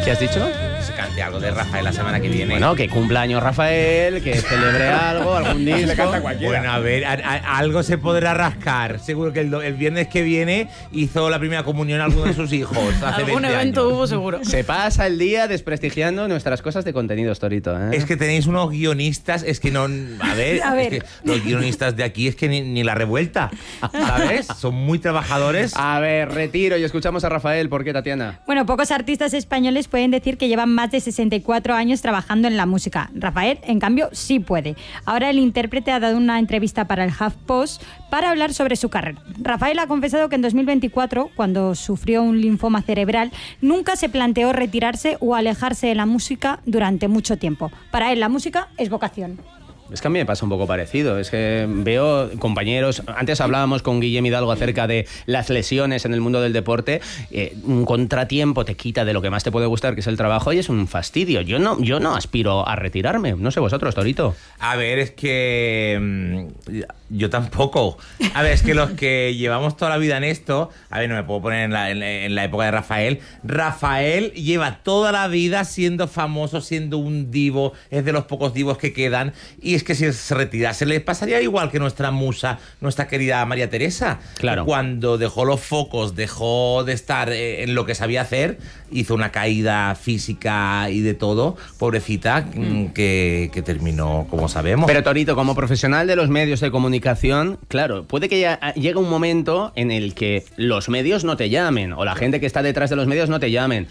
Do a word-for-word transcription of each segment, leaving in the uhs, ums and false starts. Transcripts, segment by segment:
¿Qué has dicho? Se cante algo de Rafael la semana que viene. Bueno, que cumpleaños Rafael, que celebre algo, algún disco. Le canta cualquiera. Bueno, a ver, a, a, algo se podrá rascar. Seguro que el, el viernes que viene hizo la primera comunión a alguno de sus hijos. Hace Algún evento años. hubo seguro. Se pasa el día desprestigiando nuestras cosas de contenidos, Torito, ¿eh? Es que tenéis unos guionistas, es que no... A ver, A ver. Es que los guionistas de aquí es que ni, ni la revuelta, ¿sabes? Son muy trabajadores. A ver, retiro y escuchamos a Rafael. ¿Por qué, Tatiana? Bueno, pocos artistas españoles pueden decir que llevan más de sesenta y cuatro años trabajando en la música. Rafael, en cambio, sí puede. Ahora el intérprete ha dado una entrevista para el HuffPost para hablar sobre su carrera. Rafael ha confesado que en dos mil veinticuatro, cuando sufrió un linfoma cerebral, nunca se planteó retirarse o alejarse de la música durante mucho tiempo. Para él, la música es vocación. Es que a mí me pasa un poco parecido. Es que veo compañeros... Antes hablábamos con Guillem Hidalgo acerca de las lesiones en el mundo del deporte. Eh, un contratiempo te quita de lo que más te puede gustar, que es el trabajo, y es un fastidio. Yo no, yo no aspiro a retirarme. No sé vosotros, Torito. A ver, es que... mmm, yo tampoco. A ver, es que los que llevamos toda la vida en esto... A ver, no me puedo poner en la, en, en la época de Rafael. Rafael lleva toda la vida siendo famoso, siendo un divo. Es de los pocos divos que quedan. Y es que si se retirase, le pasaría igual que nuestra musa, nuestra querida María Teresa. Claro. Cuando dejó los focos, dejó de estar en lo que sabía hacer, hizo una caída física y de todo, pobrecita, mm. que, que terminó como sabemos. Pero, Torito, como profesional de los medios de comunicación, claro, puede que ya llegue un momento en el que los medios no te llamen, o la gente que está detrás de los medios no te llamen.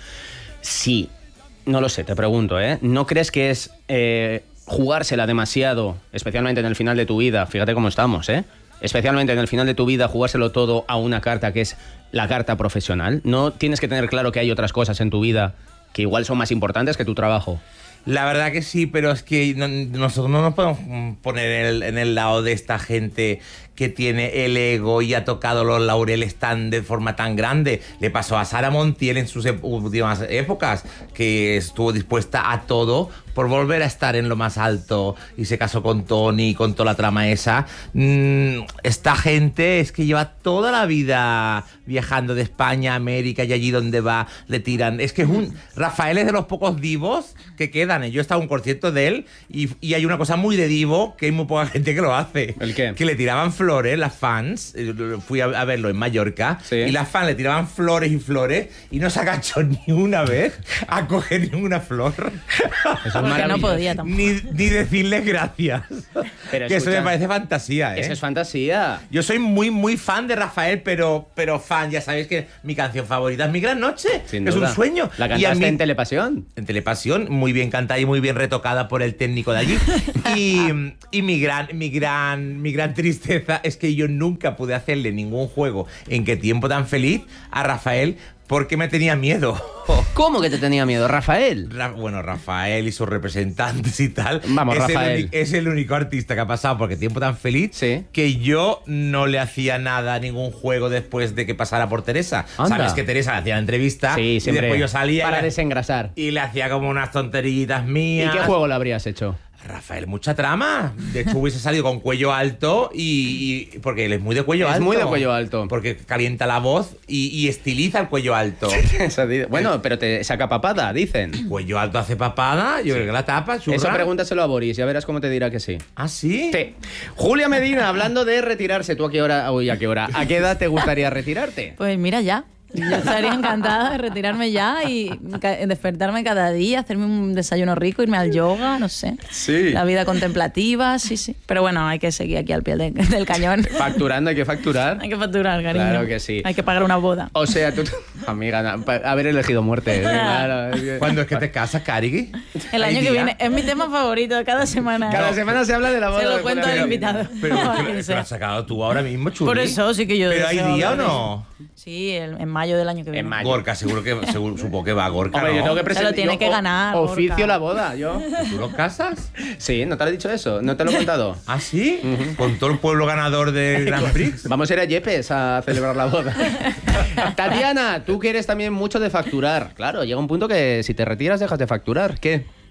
Sí, no lo sé, te pregunto, ¿eh? ¿No crees que es... Eh, jugársela demasiado, especialmente en el final de tu vida, fíjate cómo estamos, ¿eh? Especialmente en el final de tu vida, jugárselo todo a una carta que es la carta profesional? ¿No tienes que tener claro que hay otras cosas en tu vida que igual son más importantes que tu trabajo? La verdad que sí, pero es que no, nosotros no nos podemos poner en el, en el lado de esta gente que tiene el ego y ha tocado los laureles tan de forma tan grande. Le pasó a Sara Montiel en sus últimas épocas, que estuvo dispuesta a todo por volver a estar en lo más alto y se casó con Tony, con toda la trama esa. Mm, esta gente es que lleva toda la vida viajando de España a América, y allí donde va le tiran. Es que es un... Rafael es de los pocos divos que quedan. Yo he estado en un concierto de él y, y hay una cosa muy de divo que hay muy poca gente que lo hace. ¿El qué? Que le tiraban flores, las fans. Fui a, a verlo en Mallorca. ¿Sí? Y las fans le tiraban flores y flores y no se agachó ni una vez a coger ninguna flor. Eso es porque no podía tampoco. Ni, ni decirles gracias. Pero que escucha, eso me parece fantasía, ¿eh? Eso es fantasía. Yo soy muy, muy fan de Rafael, pero, pero fan, ya sabéis que mi canción favorita es Mi Gran Noche. Sin es duda. un sueño. ¿La Y cantaste a mí, en Telepasión? En Telepasión, muy bien cantada y muy bien retocada por el técnico de allí. Y, y mi, gran, mi, gran, mi gran tristeza es que yo nunca pude hacerle ningún juego en Qué tiempo tan feliz a Rafael, porque me tenía miedo. ¿Cómo que te tenía miedo? ¿Rafael? Ra bueno, Rafael y sus representantes y tal. Vamos, es Rafael. El es el único artista que ha pasado porque tiempo tan feliz, sí, que yo no le hacía nada, ningún juego después de que pasara por Teresa. Anda. Sabes que Teresa le hacía la entrevista, sí, y después yo salía para y le, desengrasar. y le hacía como unas tonterillitas mías. ¿Y qué juego le habrías hecho? Rafael, mucha trama. De hecho, hubiese salido con cuello alto y, y porque él es muy de cuello es alto. Es muy de cuello alto. Porque calienta la voz y, y estiliza el cuello alto. Bueno, pero te saca papada, dicen. Cuello alto hace papada, yo creo que la tapa, churra. Eso pregúntaselo a Boris, ya verás cómo te dirá que sí. ¿Ah, sí? Sí. Julia Medina, hablando de retirarse, ¿tú a qué hora? Uy, ¿a qué hora? ¿A qué edad te gustaría retirarte? Pues mira, ya. Yo estaría encantada de retirarme ya y despertarme cada día, hacerme un desayuno rico, irme al yoga, no sé. Sí. La vida contemplativa, sí, sí. Pero bueno, hay que seguir aquí al pie de, del cañón. Facturando, hay que facturar. Hay que facturar, cariño. Claro que sí. Hay que pagar una boda. O sea, tú, amiga, haber elegido muerte. Claro. ¿Cuándo es que te casas, Cari? El año que viene. Es mi tema favorito de cada semana. Cada no. semana se habla de la boda. Se lo cuento al invitado. Pero lo has sacado tú ahora mismo, Churri. Por eso sí que yo... ¿Pero hay día o no? Sí, el, en mayo del año que viene. En mayo. Gorka, seguro que seguro, supongo que va Gorka. Hombre, ¿no? yo tengo que presentar. Se lo tiene yo, que ganar. Oficio Gorka. la boda, yo. ¿Tú lo casas? Sí, ¿no te lo he dicho eso? ¿No te lo he contado? ¿Ah, sí? Uh-huh. Con todo el pueblo ganador del Grand Prix. Vamos a ir a Yepes a celebrar la boda. Tatiana, tú que eres también mucho de facturar. Claro, llega un punto que si te retiras dejas de facturar. ¿Qué?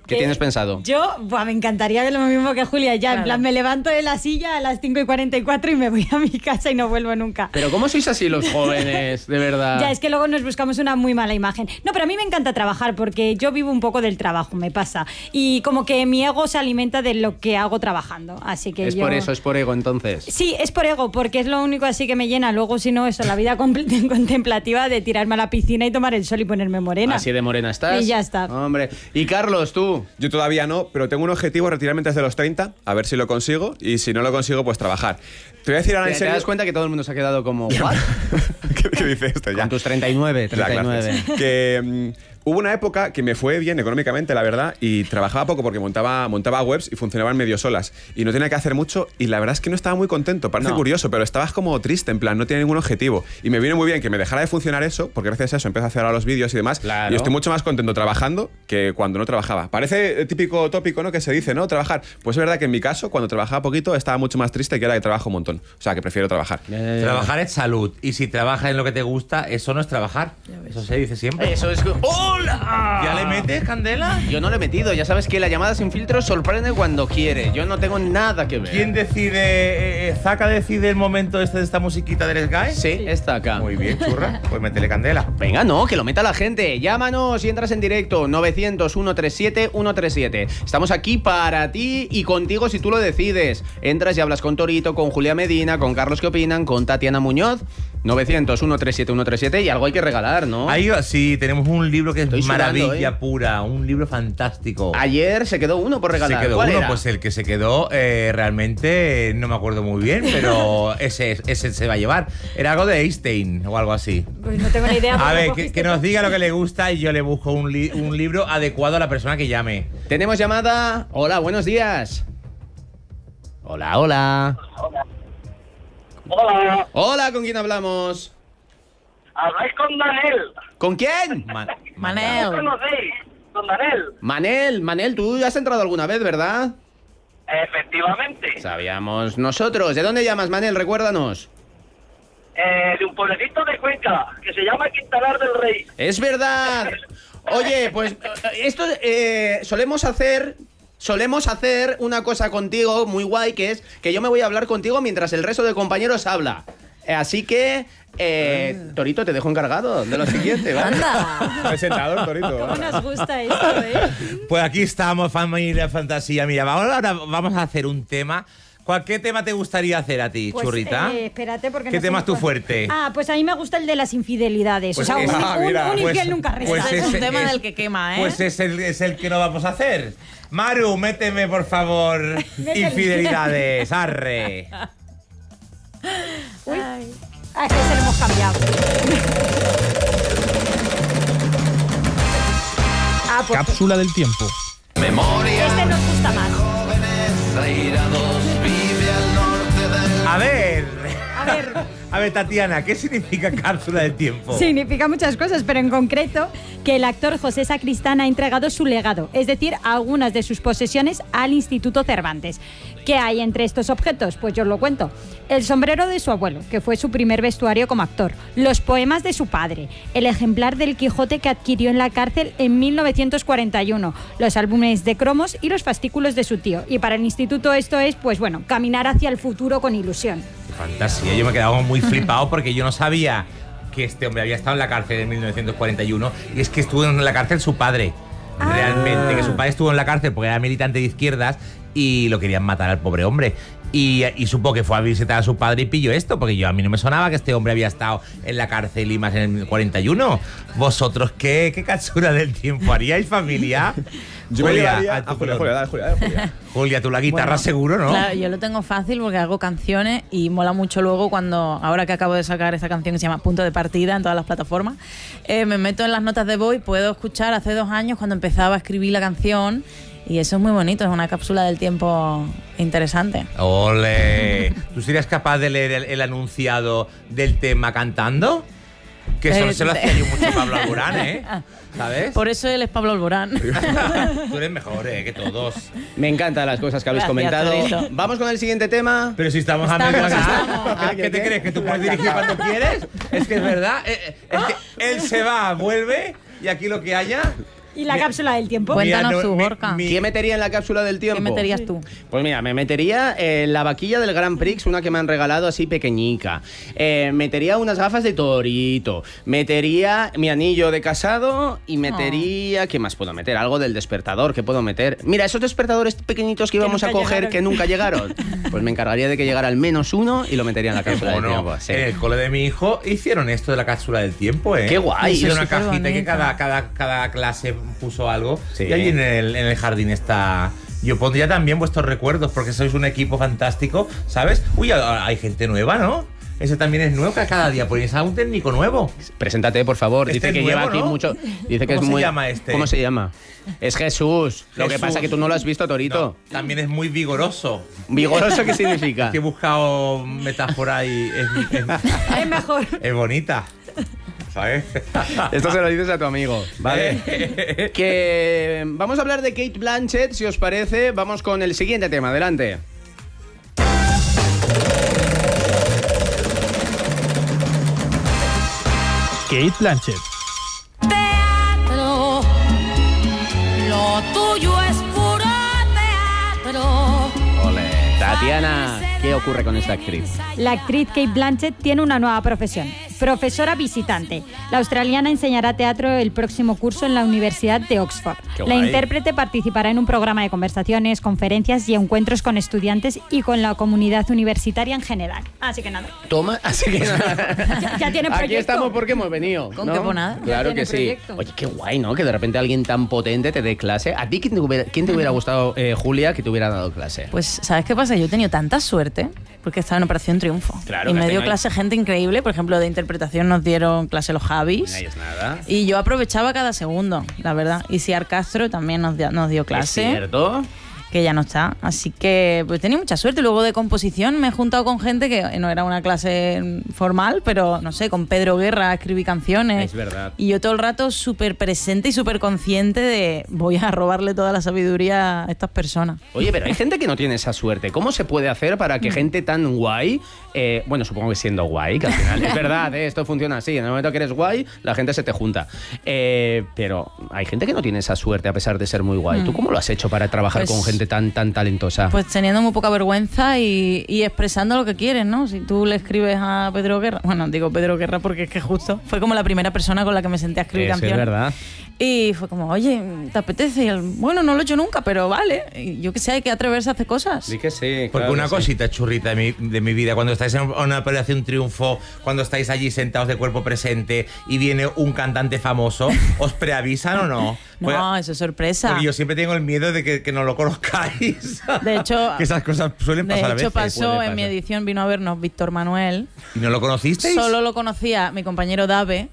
¿Qué tienes pensado? Yo, buah, me encantaría ver lo mismo que Julia ya. Claro. En plan, me levanto de la silla a las cinco y cuarenta y cuatro y me voy a mi casa y no vuelvo nunca. Pero ¿cómo sois así los jóvenes, de verdad? Ya, es que luego nos buscamos una muy mala imagen. No, pero a mí me encanta trabajar porque yo vivo un poco del trabajo, me pasa. Y como que mi ego se alimenta de lo que hago trabajando. Así que Es yo... por eso, es por ego, entonces. Sí, es por ego, porque es lo único así que me llena. Luego, si no, eso, la vida compl- contemplativa de tirarme a la piscina y tomar el sol y ponerme morena. Así de morena estás. Y ya está. Hombre. Y Carlos, tú. Yo todavía no, pero tengo un objetivo, retirarme antes de los treinta, a ver si lo consigo, y si no lo consigo, pues trabajar. Te voy a decir ahora ¿Te, en te serio... das cuenta que todo el mundo se ha quedado como... ¿What? ¿Qué, qué dice esto ya? Con tus treinta y nueve, Ya, treinta y nueve. gracias. Que mm, hubo una época que me fue bien económicamente, la verdad, y trabajaba poco porque montaba, montaba webs y funcionaban medio solas. Y no tenía que hacer mucho, y la verdad es que no estaba muy contento. Parece No. curioso, pero estabas como triste, en plan, no tenía ningún objetivo. Y me vino muy bien que me dejara de funcionar eso, porque gracias a eso empecé a hacer ahora los vídeos y demás. Claro. Y estoy mucho más contento trabajando que cuando no trabajaba. Parece típico tópico, ¿no? Que se dice, ¿no? Trabajar. Pues es verdad que en mi caso, cuando trabajaba poquito, estaba mucho más triste que ahora que trabajo un montón. O sea, que prefiero trabajar. Eh, Trabajar es salud. Y si trabajas en lo que te gusta, eso no es trabajar. Eso se dice siempre. Eso es... ¡Hola! ¿Ya le metes, Candela? Yo no le he metido. Ya sabes que la llamada sin filtro sorprende cuando quiere. Yo no tengo nada que ver. ¿Quién decide? Eh, eh, ¿Zaka decide el momento este de esta musiquita del Sky? Sí, está acá. Muy bien, churra. Pues métele candela. Venga, no, que lo meta la gente. Llámanos y entras en directo. novecientos, ciento treinta y siete, ciento treinta y siete. Estamos aquí para ti y contigo si tú lo decides. Entras y hablas con Torito, con Julia Medina, con Carlos ¿Qué opinan? Con Tatiana Muñoz. novecientos, ciento treinta y siete, ciento treinta y siete. Y algo hay que regalar, ¿no? Ahí, sí, tenemos un libro que es Estoy sudando, maravilla ¿eh? pura. Un libro fantástico. Ayer se quedó uno por regalar. Se quedó ¿Cuál uno, era? pues el que se quedó eh, realmente eh, no me acuerdo muy bien, pero ese, ese se va a llevar. Era algo de Einstein o algo así. Pues no tengo ni idea. A porque ver, que, cogiste que nos todo. diga lo que le gusta y yo le busco un, li- un libro adecuado a la persona que llame. Tenemos llamada. Hola, buenos días. Hola, hola. Hola, Hola, ¿con quién hablamos? habláis con Daniel. ¿Con quién? Man- ¿No Manel. conocéis? Con Daniel. Manel, Manel, tú ya has entrado alguna vez, ¿verdad? Efectivamente. Sabíamos nosotros. ¿De dónde llamas, Manel? Recuérdanos. Eh, de un pueblecito de Cuenca que se llama Quintanar del Rey. Es verdad. Oye, pues eh, esto eh, solemos hacer... Solemos hacer una cosa contigo muy guay, que es que yo me voy a hablar contigo mientras el resto de compañeros habla. Eh, Así que, eh, Torito, te dejo encargado de lo siguiente, ¿vale? Anda. Presentador, Torito. ¿Cómo nos gusta esto, eh? Pues aquí estamos, familia Fantasía. Mira, ahora ahora vamos a hacer un tema. ¿Cuál, ¿Qué tema te gustaría hacer a ti, Pues, Churrita? eh, espérate, porque ¿Qué no sé tema es tu cuál. fuerte? Ah, pues a mí me gusta el de las infidelidades. Pues o sea, es- un, ah, un- mira, un pues- infiel nunca resta. pues es un ese tema es- del que quema, ¿eh? Pues es el, es el que no vamos a hacer. Maru, méteme, por favor, Métele. infidelidades, arre. Uy. Ah, es que se lo hemos cambiado. Ah, pues Cápsula del tiempo. este nos gusta más. A ver, A ver, a ver, Tatiana, ¿qué significa cápsula del tiempo? significa muchas cosas, pero en concreto que el actor José Sacristán ha entregado su legado, es decir, algunas de sus posesiones al Instituto Cervantes. ¿Qué hay entre estos objetos? Pues yo os lo cuento. El sombrero de su abuelo, que fue su primer vestuario como actor, los poemas de su padre, el ejemplar del Quijote que adquirió en la cárcel en mil novecientos cuarenta y uno, los álbumes de cromos y los fascículos de su tío. Y para el instituto esto es, pues bueno, caminar hacia el futuro con ilusión. Qué fantasía, yo me he quedado muy flipado porque yo no sabía que este hombre había estado en la cárcel en mil novecientos cuarenta y uno y es que estuvo en la cárcel su padre. Ah. Realmente, que su padre estuvo en la cárcel porque era militante de izquierdas y lo querían matar al pobre hombre. Y, y supo que fue a visitar a su padre y pilló esto, porque yo a mí no me sonaba que este hombre había estado en la cárcel y más en el cuarenta y uno. ¿Vosotros qué, qué capsula del tiempo haríais, familia? Yo me Julia, llevaría... a tu Ah, Julia, color. Julia, dale, Julia, dale, Julia. Julia, tú la guitarra Bueno, seguro, ¿no? Claro, yo lo tengo fácil porque hago canciones y mola mucho luego cuando, ahora que acabo de sacar esta canción que se llama Punto de Partida en todas las plataformas, eh, me meto en las notas de voz y puedo escuchar hace dos años cuando empezaba a escribir la canción y eso es muy bonito, es una cápsula del tiempo interesante. ¡Ole! ¿Tú serías capaz de leer el, el anunciado del tema cantando? Que eso Eh, se lo hacía yo mucho a Pablo Alborán, ¿eh? ¿Sabes? Por eso él es Pablo Alborán. Tú eres mejor, ¿eh? Que todos. Me encantan las cosas que habéis Gracias, comentado. Torito. Vamos con el siguiente tema. Pero si estamos, a Estamos, medio estamos. ganar, ¿qué te crees? ¿Que tú puedes dirigir cuando quieres? Es que es verdad. eh, eh, Es que él se va, vuelve y aquí lo que haya. Y la cápsula del tiempo. Cuéntanos Mira, no, tú, mi- Gorka. mi- ¿Qué metería en la cápsula del tiempo? ¿Qué meterías tú? Pues mira, me metería eh, la vaquilla del Grand Prix, una que me han regalado así pequeñica. Eh, metería unas gafas de torito. Metería mi anillo de casado y metería... ¿Qué más puedo meter? Algo del despertador, ¿qué puedo meter? Mira, esos despertadores pequeñitos que íbamos nunca a coger llegaron. que nunca llegaron. Pues me encargaría de que llegara al menos uno y lo metería en la cápsula del Bueno, tiempo. Sí. en el cole de mi hijo hicieron esto de la cápsula del tiempo, ¿eh? Qué guay. Hicieron Eso una es cajita que superbonito. cada, cada, cada clase puso algo. Sí. Y ahí en el, en el jardín está... Yo pondría también vuestros recuerdos, porque sois un equipo fantástico, ¿sabes? Uy, a- hay gente nueva, ¿no? Ese también es nuevo, que cada día ponéis a un técnico nuevo. Preséntate, por favor. Este Dice es que nuevo, lleva aquí ¿no? mucho. Dice que ¿Cómo es se muy. llama este? ¿Cómo se llama? Es Jesús. Lo que Jesús. pasa es que tú no lo has visto, Torito. No, también es muy vigoroso. ¿Vigoroso qué significa? Que he buscado metáfora y es, es, Es mejor. es bonita. ¿Sabes? Esto se lo dices a tu amigo, ¿vale? Que vamos a hablar de Kate Blanchett, si os parece. Vamos con el siguiente tema. Adelante. Kate Blanchett. Teatro, lo tuyo es puro teatro. Tatiana, ¿qué ocurre con esta actriz? La actriz Kate Blanchett tiene una nueva profesión, profesora visitante. La australiana enseñará teatro el próximo curso en la Universidad de Oxford. Qué La guay. intérprete participará en un programa de conversaciones, conferencias y encuentros con estudiantes y con la comunidad universitaria en general. Así que nada. Toma, así que Ya- ya tiene Aquí proyecto. estamos porque hemos venido. Con ¿no? qué ponada. Ya Claro tiene que sí. proyecto. Oye, qué guay, ¿no? Que de repente alguien tan potente te dé clase. ¿A ti quién te hubiera, quién te hubiera gustado, eh, Julia, que te hubiera dado clase? Pues, ¿sabes qué pasa? Yo he tenido tanta suerte porque estaba en Operación Triunfo. Claro, y que me has dio tenido ahí- clase gente increíble. Por ejemplo, de interpretación nos dieron clase los Javis. Ahí es nada. Y yo aprovechaba cada segundo, la verdad. Y Ciar Castro también nos dio, nos dio ¿Es clase, cierto? que ya no está. Así que pues tenía mucha suerte. Luego de composición me he juntado con gente que no era una clase formal, pero no sé, con Pedro Guerra escribí canciones. Es verdad. Y yo todo el rato súper presente y súper consciente de voy a robarle toda la sabiduría a estas personas. Oye, pero hay gente que no tiene esa suerte. ¿Cómo se puede hacer para que gente tan guay, eh, bueno, supongo que siendo guay, que al final es verdad, eh, esto funciona así, en el momento que eres guay, la gente se te junta. Eh, pero hay gente que no tiene esa suerte a pesar de ser muy guay. ¿Tú cómo lo has hecho para trabajar Pues- con gente tan, tan talentosa? Pues teniendo muy poca vergüenza y, y expresando lo que quieres, ¿no? Si tú le escribes a Pedro Guerra, bueno, digo Pedro Guerra porque es que justo fue como la primera persona con la que me senté a escribir Eso es canciones. verdad. Y fue como, oye, ¿te apetece? Y él, bueno, no lo he hecho nunca, pero vale. Y yo que sé, hay que atreverse a hacer cosas. Sí que sí. Porque claro una que sí. cosita churrita de mi, de mi vida, cuando estáis en una operación triunfo, cuando estáis allí sentados de cuerpo presente y viene un cantante famoso, ¿os preavisan o no? No, Pues- eso es sorpresa. Porque yo siempre tengo el miedo de que, que no lo conozcáis. De hecho, que esas cosas suelen de pasar a hecho veces. pasó Puede en mi pasar. edición, vino a vernos Víctor Manuel. ¿Y no lo conocisteis? Solo lo conocía mi compañero Dave.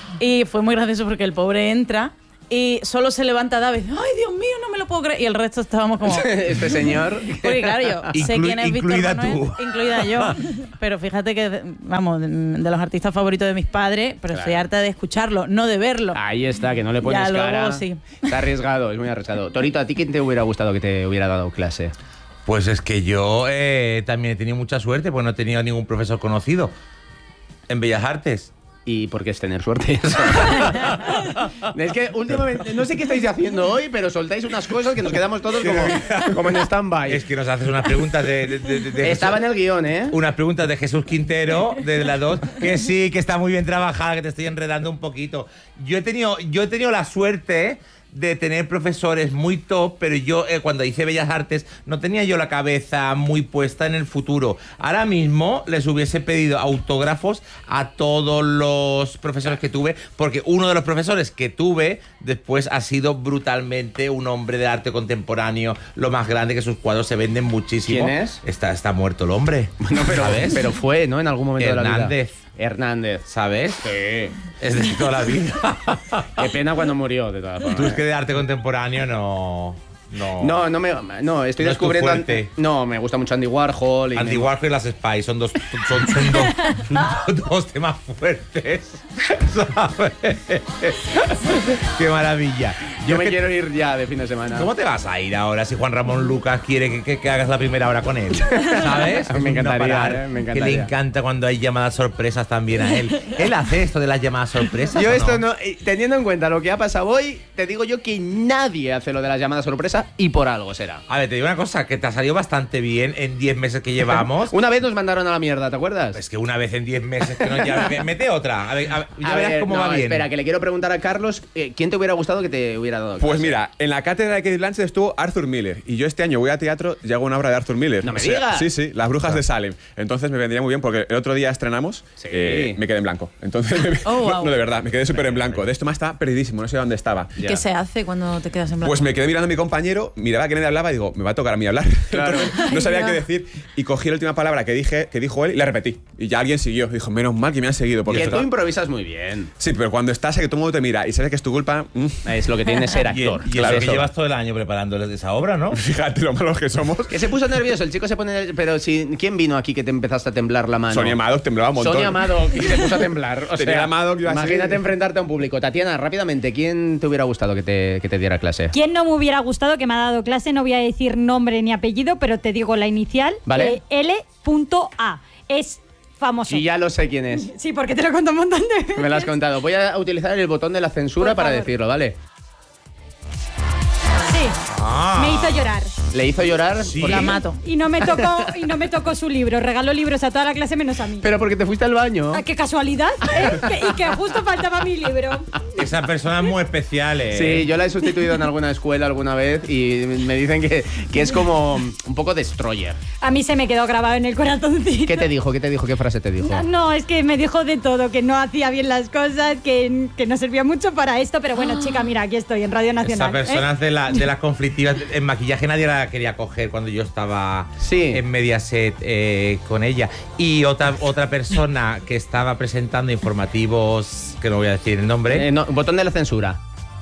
Y fue muy gracioso porque el pobre entra y solo se levanta Dave y dice, ay, Dios mío, no me lo puedo creer. Y el resto estábamos como... Este señor. Porque claro, yo sé Inclu- quién es Víctor incluida Manuel, tú. incluida yo. Pero fíjate que, vamos, de, de los artistas favoritos de mis padres, pero estoy harta de escucharlo, no de verlo. Ahí está, que no le pones Ya, luego cara. sí. Está arriesgado, es muy arriesgado. Torito, ¿a ti quién te hubiera gustado que te hubiera dado clase? Pues es que yo eh, también he tenido mucha suerte, pues no he tenido ningún profesor conocido en Bellas Artes. ¿Y por qué es tener suerte eso? Es que últimamente, no sé qué estáis haciendo hoy, pero soltáis unas cosas que nos quedamos todos como, como en stand-by. Es que nos haces unas preguntas de... de- de- de Estaba en Jesús- el guión, ¿eh? Unas preguntas de Jesús Quintero, de la dos, que sí, que está muy bien trabajada, que te estoy enredando un poquito. Yo he tenido, yo he tenido la suerte de tener profesores muy top, pero yo eh, cuando hice Bellas Artes no tenía yo la cabeza muy puesta en el futuro. Ahora mismo les hubiese pedido autógrafos a todos los profesores que tuve, porque uno de los profesores que tuve después ha sido brutalmente un hombre de arte contemporáneo, lo más grande, que sus cuadros se venden muchísimo. ¿Quién es? Está, está muerto el hombre. No, pero, ¿Sabes? pero fue, ¿no? En algún momento de la vida. Hernández. Hernández. ¿Sabes? Sí. Es de toda la vida. Qué pena cuando murió, de todas formas. Tú es que de arte contemporáneo no... No, No, no me. No, estoy No es tu descubriendo. fuerte. No, me gusta mucho Andy Warhol. Y Andy me- Warhol y las Spice son dos, son, son dos, dos temas fuertes. ¿Sabes? Qué maravilla. Yo es me que- quiero ir ya de fin de semana. ¿Cómo te vas a ir ahora si Juan Ramón Lucas quiere que, que- que hagas la primera hora con él? ¿Sabes? Me Es un no encantaría, parar, eh, me Que encantaría. le encanta cuando hay llamadas sorpresas también a él. ¿Él hace esto de las llamadas sorpresas? Yo o esto no, eh, teniendo en cuenta lo que ha pasado hoy, te digo yo que nadie hace lo de las llamadas sorpresa y por algo será. A ver, te digo una cosa, que te ha salido bastante bien en diez meses que llevamos. Una vez nos mandaron a la mierda, ¿te acuerdas? Es que una vez en diez meses que no ya mete otra. A ver, a ver, ya A verás ver, cómo no, va bien. Espera, que le quiero preguntar a Carlos, eh, ¿quién te hubiera gustado que te hubiera dado Pues clase? mira, en la cátedra de Kate Blanchett estuvo Arthur Miller. Y yo este año voy a teatro y hago una obra de Arthur Miller. ¡No me O sea, digas! Sí, sí, Las Brujas de Salem. Entonces me vendría muy bien porque el otro día estrenamos, Sí. eh, me quedé en blanco. Entonces, me- Oh, wow. no, no, de verdad, me quedé súper en blanco. De esto más estaba perdidísimo, no sé dónde estaba. Ya. ¿Qué se hace cuando te quedas en blanco? Pues me quedé mirando a mi compañero, miraba que nadie hablaba y digo, me va a tocar a mí hablar. Claro. Entonces, no sabía Ay, qué no. decir y cogí la última palabra que dije, que dijo él y la repetí. Y ya alguien siguió. Dijo, menos mal que me han seguido. Porque Que esto- tú improvisas muy bien. Sí, pero cuando estás, que todo el mundo te mira y sabes que es tu culpa, mm, Es lo que tiene ser Y, actor. y Claro, eso que eso. llevas todo el año preparando esa obra, ¿no? fíjate lo malos que somos. Que se puso nervioso, el chico se pone nervioso. Pero si, ¿quién vino aquí que te empezaste a temblar la mano? Sonia Madoc temblaba un montón. Sonia Madoc y se puso a temblar. O Tenía sea, a Madoc, yo así. imagínate enfrentarte a un público. Tatiana, rápidamente, ¿quién te hubiera gustado que te, que te diera clase? ¿Quién no me hubiera gustado que me ha dado clase? No voy a decir nombre ni apellido, pero te digo la inicial. Vale. eh, L A. Es famoso. Y ya lo sé quién es. Sí, porque te lo cuento un montón de veces. Me lo has contado. Voy a utilizar el botón de la censura Por para favor. decirlo, ¿vale? Sí. Ah. Me hizo llorar. Le hizo llorar. Sí. porque- La mato. Y no me tocó, y no me tocó su libro. Regaló libros a toda la clase menos a mí. Pero porque te fuiste al baño. Ah, qué casualidad, ¿eh? Que- y que justo faltaba mi libro. Esa persona es muy especial, ¿eh? Sí, yo la he sustituido en alguna escuela alguna vez y me dicen que, que es como un poco destroyer. A mí se me quedó grabado en el corazoncito. ¿Qué te dijo? ¿Qué te dijo? ¿Qué frase te dijo? No, no, es que me dijo de todo, que no hacía bien las cosas, que, que no servía mucho para esto, pero bueno, chica, mira, aquí estoy en Radio Esa Nacional. persona ¿eh? es de, la- de las conflictivas. En maquillaje nadie la quería coger cuando yo estaba Sí. en Mediaset eh, con ella. Y otra, otra persona que estaba presentando informativos, que no voy a decir el nombre. Eh, no, botón de la censura.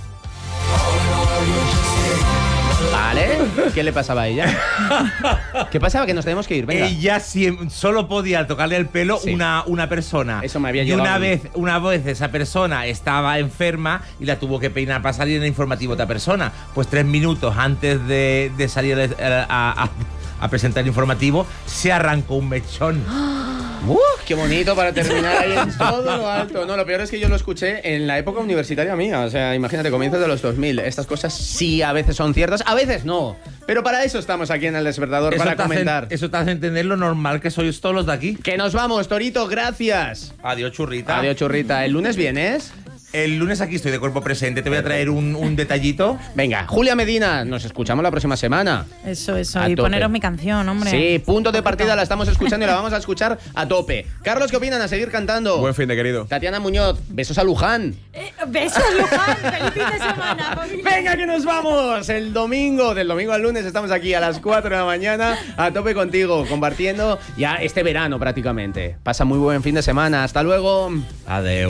Vale. ¿Qué le pasaba a ella? ¿Qué pasaba? Que nos tenemos que ir. Venga. Ella siem- solo podía tocarle el pelo Sí. una, una persona. Eso me había Y llegado una a mí. vez, una vez esa persona estaba enferma y la tuvo que peinar para salir en el informativo otra persona. Pues tres minutos antes de, de salir eh, a, a- a presentar el informativo, se arrancó un mechón. ¡Uh! ¡Qué bonito para terminar ahí en todo lo alto! No, lo peor es que yo lo escuché en la época universitaria mía. O sea, imagínate, comienzos de los dos mil. Estas cosas sí a veces son ciertas, a veces no. Pero para eso estamos aquí en El Despertador, para te hace- comentar. eso te hace entender lo normal que sois todos los de aquí. Que nos vamos, Torito, gracias. Adiós, churrita. Adiós, churrita. ¿El lunes vienes? El lunes aquí estoy de cuerpo presente. Te voy a traer un, un detallito. Venga, Julia Medina, nos escuchamos la próxima semana. Eso, eso. A Y tope. poneros mi canción, hombre. Sí, punto de partida, la estamos escuchando y la vamos a escuchar a tope. Carlos, ¿qué opinan? A seguir cantando. Buen fin de querido. Tatiana Muñoz, besos a Luján. Eh, besos, Luján, feliz fin de semana, familia. Venga, que nos vamos. El domingo, del domingo al lunes, estamos aquí a las cuatro de la mañana, a tope contigo, compartiendo ya este verano prácticamente. Pasa muy buen fin de semana. Hasta luego. Adeu.